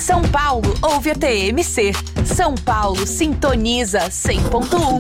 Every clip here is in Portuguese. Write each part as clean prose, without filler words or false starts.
São Paulo ouve a TMC. São Paulo sintoniza 100.1.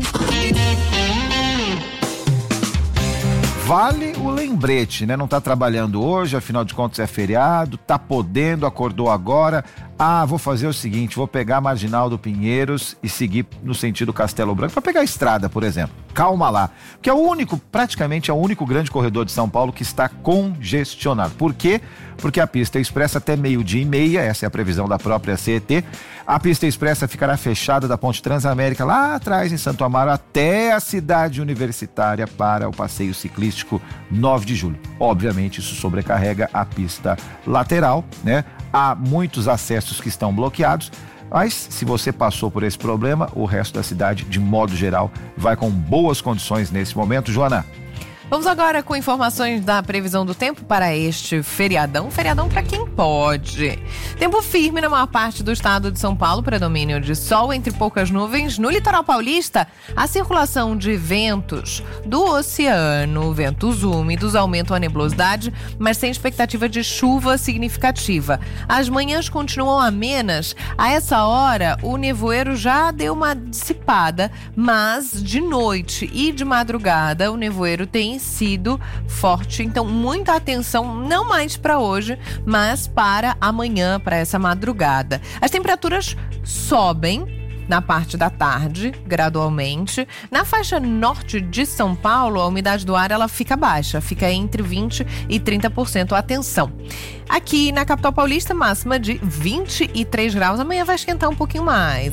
Vale o lembrete, né? Não tá trabalhando hoje, afinal de contas é feriado, tá podendo, acordou agora. Vou fazer o seguinte, vou pegar a Marginal do Pinheiros e seguir no sentido Castelo Branco para pegar a estrada, por exemplo. Calma lá, que é praticamente é o único grande corredor de São Paulo que está congestionado. Por quê? Porque a pista expressa até 12:30, essa é a previsão da própria CET. A pista expressa ficará fechada da Ponte Transamérica lá atrás em Santo Amaro até a cidade universitária para o passeio ciclístico 9 de julho. Obviamente isso sobrecarrega a pista lateral, né? Há muitos acessos que estão bloqueados, mas se você passou por esse problema, o resto da cidade, de modo geral, vai com boas condições nesse momento. Joana. Vamos agora com informações da previsão do tempo para este feriadão. Feriadão para quem pode. Tempo firme na maior parte do estado de São Paulo, predomínio de sol entre poucas nuvens. No litoral paulista, a circulação de ventos do oceano, ventos úmidos, aumentam a nebulosidade, mas sem expectativa de chuva significativa. As manhãs continuam amenas. A essa hora, o nevoeiro já deu uma dissipada, mas de noite e de madrugada, o nevoeiro tem sido forte, então muita atenção, não mais para hoje, mas para amanhã, para essa madrugada. As temperaturas sobem na parte da tarde, gradualmente. Na faixa norte de São Paulo, a umidade do ar ela fica baixa, fica entre 20% e 30%. Atenção! Aqui na capital paulista, máxima de 23 graus. Amanhã vai esquentar um pouquinho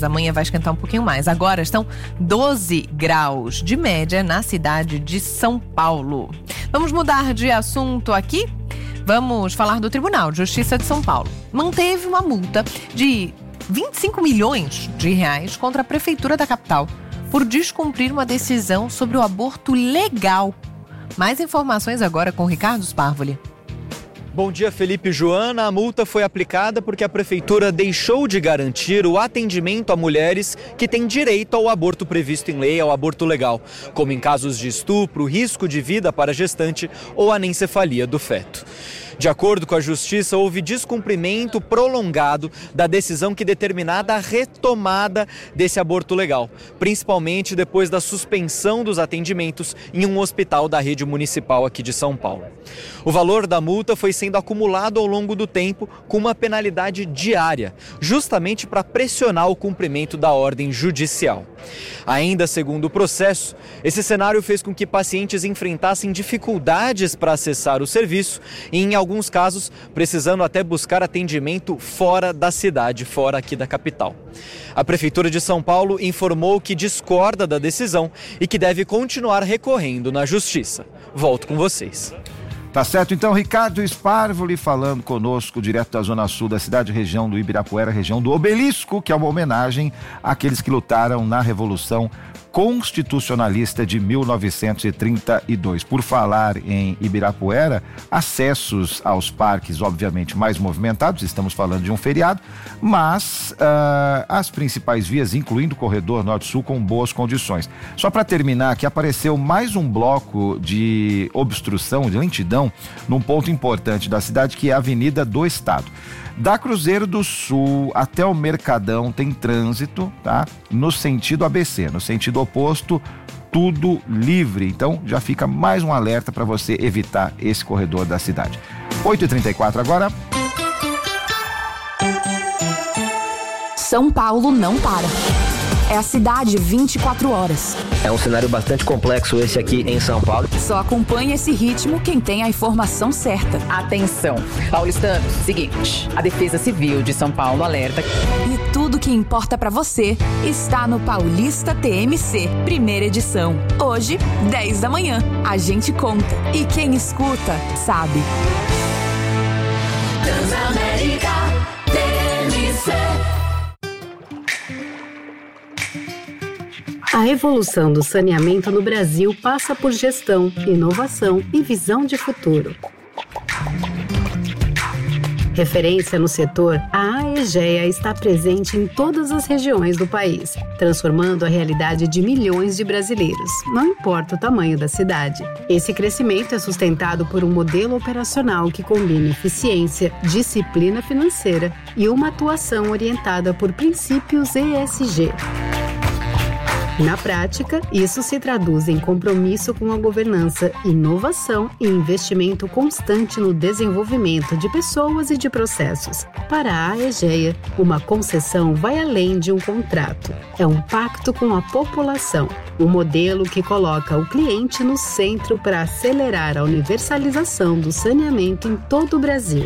mais. Agora estão 12 graus de média na cidade de São Paulo. Vamos mudar de assunto aqui? Vamos falar do Tribunal de Justiça de São Paulo. Manteve uma multa de 25 milhões de reais contra a prefeitura da capital por descumprir uma decisão sobre o aborto legal. Mais informações agora com Ricardo Sparvoli. Bom dia, Felipe e Joana. A multa foi aplicada porque a prefeitura deixou de garantir o atendimento a mulheres que têm direito ao aborto previsto em lei, ao aborto legal, como em casos de estupro, risco de vida para a gestante ou anencefalia do feto. De acordo com a Justiça, houve descumprimento prolongado da decisão que determinava a retomada desse aborto legal, principalmente depois da suspensão dos atendimentos em um hospital da rede municipal aqui de São Paulo. O valor da multa foi sendo acumulado ao longo do tempo com uma penalidade diária, justamente para pressionar o cumprimento da ordem judicial. Ainda segundo o processo, esse cenário fez com que pacientes enfrentassem dificuldades para acessar o serviço e, em alguns casos, precisando até buscar atendimento fora da cidade, fora aqui da capital. A Prefeitura de São Paulo informou que discorda da decisão e que deve continuar recorrendo na Justiça. Volto com vocês. Tá certo, então, Ricardo Sparvoli falando conosco direto da Zona Sul da cidade, região do Ibirapuera, região do Obelisco, que é uma homenagem àqueles que lutaram na Revolução Constitucionalista de 1932. Por falar em Ibirapuera, acessos aos parques, obviamente, mais movimentados, estamos falando de um feriado, mas as principais vias, incluindo o corredor Norte-Sul, com boas condições. Só para terminar, que apareceu mais um bloco de obstrução, de lentidão, num ponto importante da cidade, que é a Avenida do Estado. Da Cruzeiro do Sul até o Mercadão tem trânsito, tá? No sentido ABC, no sentido oposto, tudo livre. Então já fica mais um alerta para você evitar esse corredor da cidade. 8h34 agora. São Paulo não para. É a cidade 24 horas. É um cenário bastante complexo esse aqui em São Paulo. Só acompanha esse ritmo quem tem a informação certa. Atenção, paulistanos, seguinte, a Defesa Civil de São Paulo alerta. E tudo que importa pra você está no Paulista TMC, primeira edição. Hoje, 10 da manhã. A gente conta. E quem escuta, sabe. Transamérica TMC. A evolução do saneamento no Brasil passa por gestão, inovação e visão de futuro. Referência no setor, a Aegea está presente em todas as regiões do país, transformando a realidade de milhões de brasileiros, não importa o tamanho da cidade. Esse crescimento é sustentado por um modelo operacional que combina eficiência, disciplina financeira e uma atuação orientada por princípios ESG. Na prática, isso se traduz em compromisso com a governança, inovação e investimento constante no desenvolvimento de pessoas e de processos. Para a Aegea, uma concessão vai além de um contrato. É um pacto com a população, um modelo que coloca o cliente no centro para acelerar a universalização do saneamento em todo o Brasil.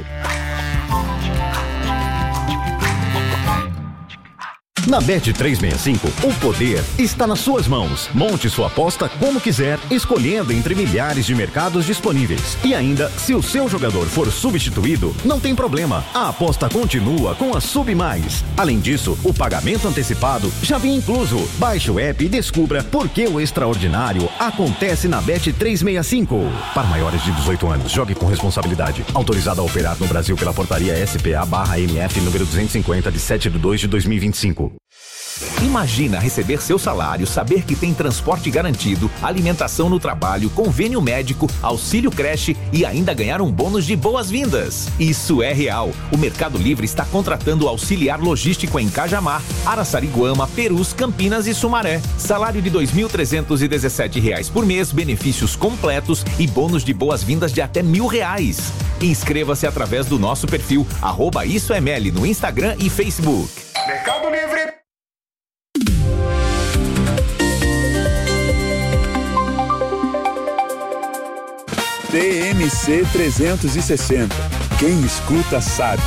Na Bet365, o poder está nas suas mãos. Monte sua aposta como quiser, escolhendo entre milhares de mercados disponíveis. E ainda, se o seu jogador for substituído, não tem problema. A aposta continua com a Sub Mais. Além disso, o pagamento antecipado já vem incluso. Baixe o app e descubra por que o extraordinário acontece na Bet365. Para maiores de 18 anos, jogue com responsabilidade. Autorizado a operar no Brasil pela portaria SPA/MF número 250 de 7/2/2025. Imagina receber seu salário, saber que tem transporte garantido, alimentação no trabalho, convênio médico, auxílio creche e ainda ganhar um bônus de boas-vindas. Isso é real. O Mercado Livre está contratando auxiliar logístico em Cajamar, Araçariguama, Perus, Campinas e Sumaré. Salário de R$ 2.317 por mês, benefícios completos e bônus de boas-vindas de até R$1.000. Inscreva-se através do nosso perfil @IsoEML no Instagram e Facebook. Mercado Livre. TMC 360. Quem escuta sabe.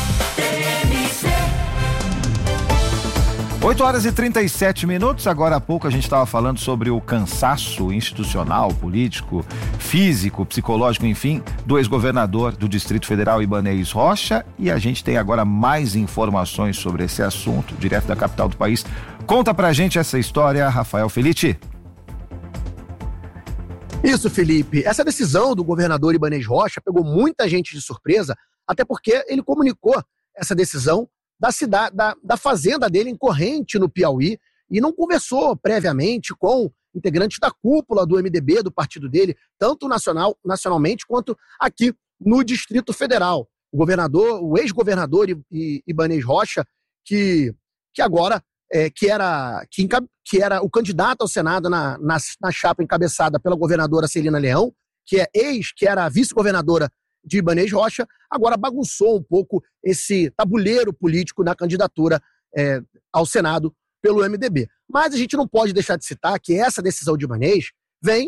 8h37. Agora há pouco a gente estava falando sobre o cansaço institucional, político, físico, psicológico, enfim, do ex-governador do Distrito Federal, Ibanez Rocha, e a gente tem agora mais informações sobre esse assunto, direto da capital do país. Conta pra gente essa história, Rafael Felitti. Isso, Felipe. Essa decisão do governador Ibanez Rocha pegou muita gente de surpresa, até porque ele comunicou essa decisão da cidade, da fazenda dele em Corrente, no Piauí, e não conversou previamente com integrantes da cúpula do MDB, do partido dele, tanto nacionalmente quanto aqui no Distrito Federal. O ex-governador Ibanez Rocha, que agora que era o candidato ao Senado na chapa encabeçada pela governadora Celina Leão, que era a vice-governadora de Ibanez Rocha, agora bagunçou um pouco esse tabuleiro político na candidatura ao Senado pelo MDB. Mas a gente não pode deixar de citar que essa decisão de Ibanez vem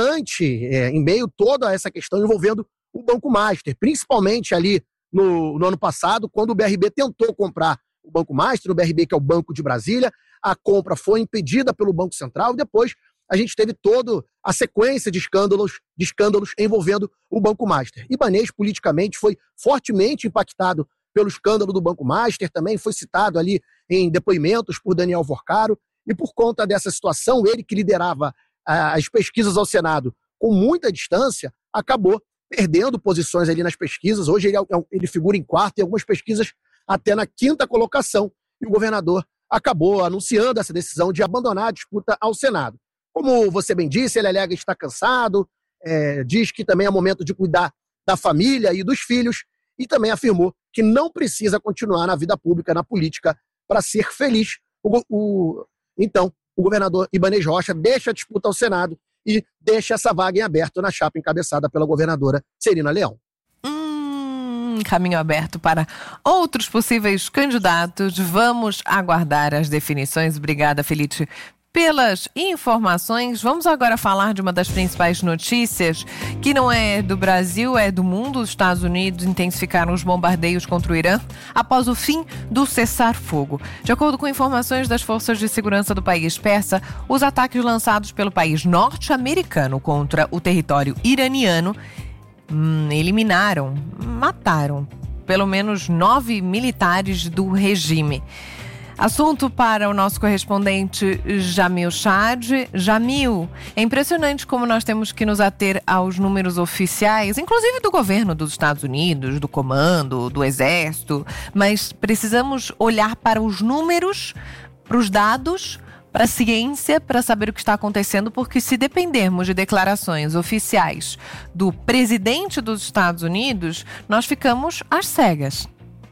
em meio toda essa questão envolvendo o Banco Master, principalmente ali no ano passado, quando o BRB tentou comprar o Banco Master, o BRB, que é o Banco de Brasília. A compra foi impedida pelo Banco Central e depois a gente teve toda a sequência de escândalos envolvendo o Banco Master. Ibanez, politicamente, foi fortemente impactado pelo escândalo do Banco Master, também foi citado ali em depoimentos por Daniel Vorcaro, e por conta dessa situação, ele que liderava as pesquisas ao Senado com muita distância, acabou perdendo posições ali nas pesquisas. Hoje ele figura em quarto e algumas pesquisas até na quinta colocação, e o governador acabou anunciando essa decisão de abandonar a disputa ao Senado. Como você bem disse, ele alega estar cansado, diz que também é momento de cuidar da família e dos filhos, e também afirmou que não precisa continuar na vida pública, na política, para ser feliz. Então, o governador Ibanez Rocha deixa a disputa ao Senado e deixa essa vaga em aberto na chapa encabeçada pela governadora Celina Leão. Caminho aberto para outros possíveis candidatos. Vamos aguardar as definições. Obrigada, Felipe, pelas informações. Vamos agora falar de uma das principais notícias, que não é do Brasil, é do mundo. Os Estados Unidos intensificaram os bombardeios contra o Irã após o fim do cessar-fogo. De acordo com informações das forças de segurança do país persa, os ataques lançados pelo país norte-americano contra o território iraniano mataram pelo menos 9 militares do regime. Assunto para o nosso correspondente Jamil Chad. Jamil, é impressionante como nós temos que nos ater aos números oficiais, inclusive do governo dos Estados Unidos, do comando, do exército, mas precisamos olhar para os números, para os dados, para a ciência, para saber o que está acontecendo, porque se dependermos de declarações oficiais do presidente dos Estados Unidos, nós ficamos às cegas.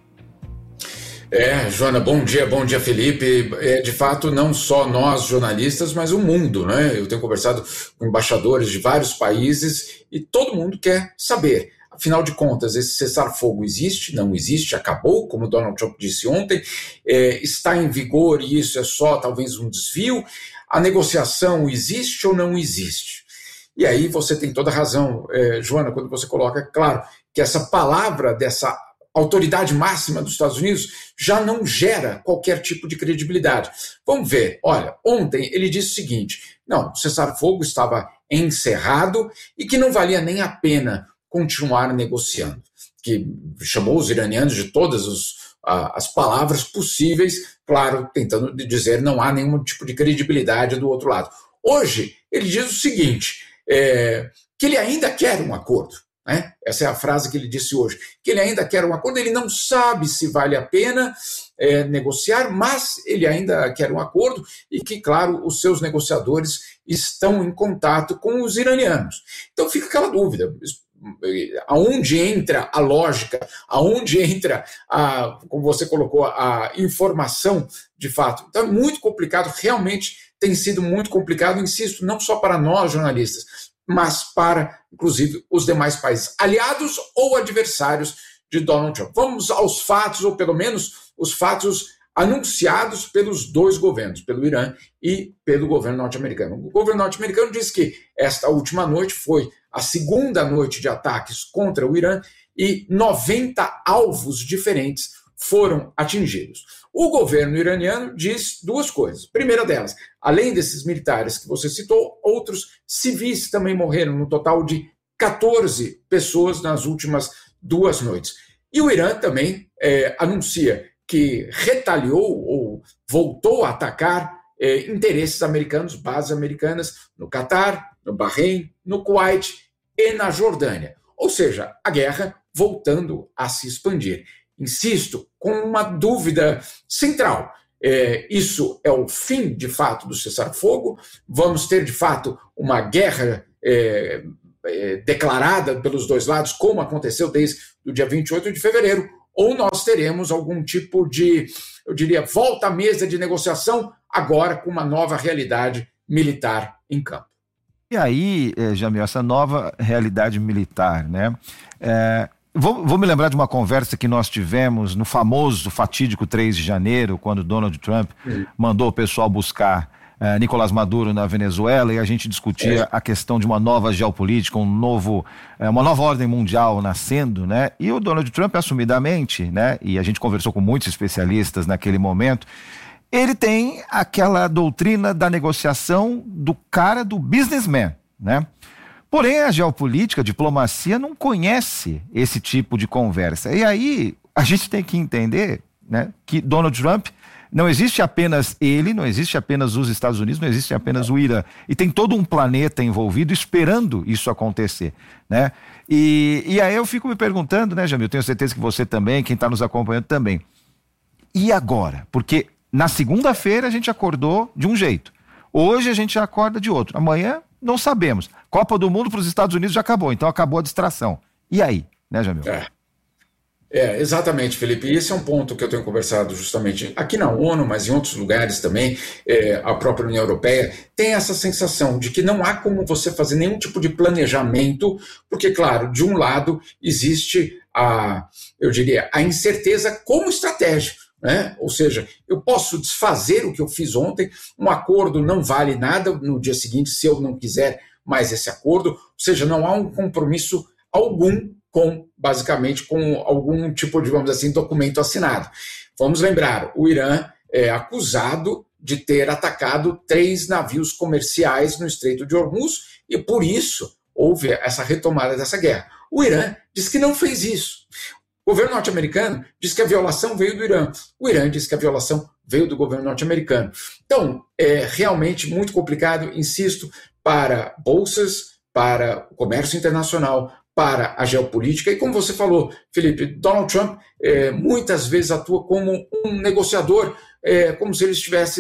Joana, bom dia, Felipe. De fato, não só nós jornalistas, mas o mundo, né? Eu tenho conversado com embaixadores de vários países e todo mundo quer saber. Afinal de contas, esse cessar-fogo existe, não existe, acabou, como Donald Trump disse ontem, está em vigor e isso é só talvez um desvio. A negociação existe ou não existe? E aí você tem toda a razão, Joana, quando você coloca, claro, que essa palavra dessa autoridade máxima dos Estados Unidos já não gera qualquer tipo de credibilidade. Vamos ver, olha, ontem ele disse o seguinte, não, o cessar-fogo estava encerrado e que não valia nem a pena continuar negociando, que chamou os iranianos de todas as palavras possíveis, claro, tentando dizer não há nenhum tipo de credibilidade do outro lado. Hoje ele diz o seguinte, que ele ainda quer um acordo. Essa é a frase que ele disse hoje, que ele ainda quer um acordo, ele não sabe se vale a pena negociar, mas ele ainda quer um acordo e que, claro, os seus negociadores estão em contato com os iranianos. Então fica aquela dúvida, aonde entra a lógica, aonde entra, como você colocou, a informação de fato. Então é muito complicado, realmente tem sido muito complicado, insisto, não só para nós jornalistas, mas para, inclusive, os demais países, aliados ou adversários de Donald Trump. Vamos aos fatos, ou pelo menos os fatos anunciados pelos dois governos, pelo Irã e pelo governo norte-americano. O governo norte-americano disse que esta última noite foi a segunda noite de ataques contra o Irã e 90 alvos diferentes foram atingidos. O governo iraniano diz duas coisas. Primeira delas, além desses militares que você citou, outros civis também morreram, no total de 14 pessoas nas últimas 2 noites. E o Irã também anuncia que retaliou ou voltou a atacar interesses americanos, bases americanas no Catar, no Bahrein, no Kuwait e na Jordânia. Ou seja, a guerra voltando a se expandir. Insisto, com uma dúvida central. Isso é o fim, de fato, do cessar-fogo? Vamos ter, de fato, uma guerra declarada pelos dois lados, como aconteceu desde o dia 28 de fevereiro? Ou nós teremos algum tipo de, eu diria, volta à mesa de negociação, agora com uma nova realidade militar em campo? E aí, Jamil, essa nova realidade militar, né? Vou me lembrar de uma conversa que nós tivemos no fatídico 3 de janeiro, quando Donald Trump mandou o pessoal buscar Nicolás Maduro na Venezuela e a gente discutia a questão de uma nova geopolítica, uma nova ordem mundial nascendo, né? E o Donald Trump, assumidamente, né? E a gente conversou com muitos especialistas naquele momento, ele tem aquela doutrina da negociação do cara do businessman, né? Porém, a geopolítica, a diplomacia não conhece esse tipo de conversa. E aí, a gente tem que entender, né, que Donald Trump, não existe apenas ele, não existe apenas os Estados Unidos, não existe apenas o Irã. E tem todo um planeta envolvido esperando isso acontecer, né? E aí eu fico me perguntando, né, Jamil, tenho certeza que você também, quem está nos acompanhando também. E agora? Porque na segunda-feira a gente acordou de um jeito. Hoje a gente acorda de outro. Amanhã não sabemos. Copa do Mundo para os Estados Unidos já acabou, então acabou a distração. E aí, né, Jamil? Exatamente, Felipe. E esse é um ponto que eu tenho conversado justamente aqui na ONU, mas em outros lugares também, a própria União Europeia tem essa sensação de que não há como você fazer nenhum tipo de planejamento, porque, claro, de um lado existe a incerteza como estratégia. Né? Ou seja, eu posso desfazer o que eu fiz ontem, um acordo não vale nada no dia seguinte se eu não quiser mais esse acordo, ou seja, não há um compromisso algum basicamente com algum tipo de, vamos dizer assim, documento assinado. Vamos lembrar, o Irã é acusado de ter atacado 3 navios comerciais no Estreito de Hormuz e por isso houve essa retomada dessa guerra. O Irã diz que não fez isso. O governo norte-americano diz que a violação veio do Irã. O Irã diz que a violação veio do governo norte-americano. Então, é realmente muito complicado, insisto, para bolsas, para o comércio internacional, para a geopolítica. E como você falou, Felipe, Donald Trump muitas vezes atua como um negociador, como se ele estivesse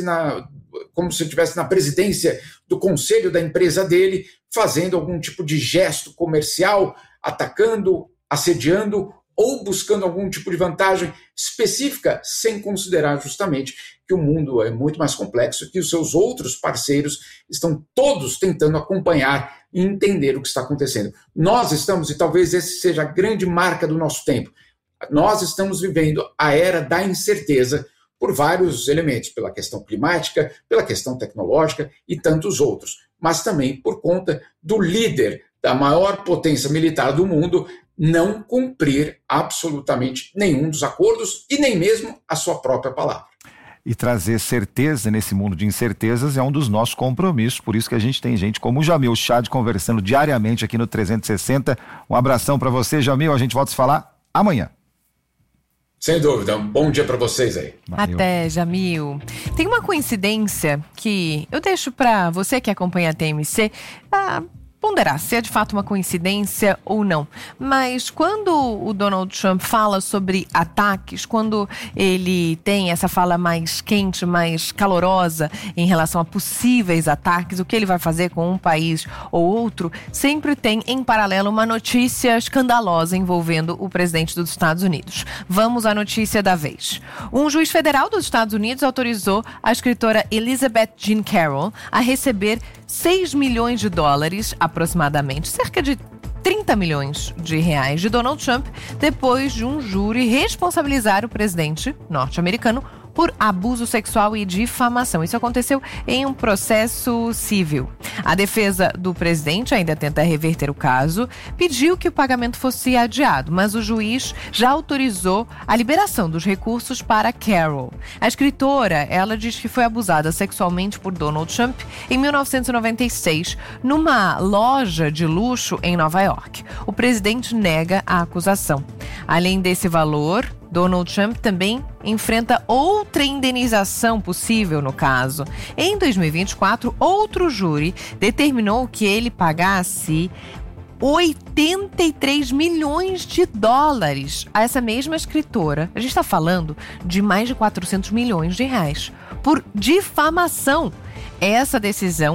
na presidência do conselho da empresa dele, fazendo algum tipo de gesto comercial, atacando, assediando ou buscando algum tipo de vantagem específica, sem considerar justamente que o mundo é muito mais complexo, que os seus outros parceiros estão todos tentando acompanhar e entender o que está acontecendo. Nós estamos, e talvez essa seja a grande marca do nosso tempo, nós estamos vivendo a era da incerteza por vários elementos, pela questão climática, pela questão tecnológica e tantos outros, mas também por conta do líder da maior potência militar do mundo não cumprir absolutamente nenhum dos acordos e nem mesmo a sua própria palavra. E trazer certeza nesse mundo de incertezas é um dos nossos compromissos, por isso que a gente tem gente como o Jamil Chad conversando diariamente aqui no 360. Um abração para você, Jamil, a gente volta a se falar amanhã. Sem dúvida, um bom dia para vocês aí. Valeu. Até, Jamil. Tem uma coincidência que eu deixo para você que acompanha a TMC ponderar se é de fato uma coincidência ou não. Mas quando o Donald Trump fala sobre ataques, quando ele tem essa fala mais quente, mais calorosa em relação a possíveis ataques, o que ele vai fazer com um país ou outro, sempre tem em paralelo uma notícia escandalosa envolvendo o presidente dos Estados Unidos. Vamos à notícia da vez. Um juiz federal dos Estados Unidos autorizou a escritora Elizabeth Jean Carroll a receber $6 milhões, aproximadamente, cerca de 30 milhões de reais de Donald Trump, depois de um júri responsabilizar o presidente norte-americano por abuso sexual e difamação. Isso aconteceu em um processo civil. A defesa do presidente ainda tenta reverter o caso, pediu que o pagamento fosse adiado, mas o juiz já autorizou a liberação dos recursos para Carroll. A escritora, ela diz que foi abusada sexualmente por Donald Trump em 1996, numa loja de luxo em Nova York. O presidente nega a acusação. Além desse valor, Donald Trump também enfrenta outra indenização possível no caso. Em 2024, outro júri determinou que ele pagasse $83 milhões a essa mesma escritora. A gente está falando de mais de 400 milhões de reais por difamação. Essa decisão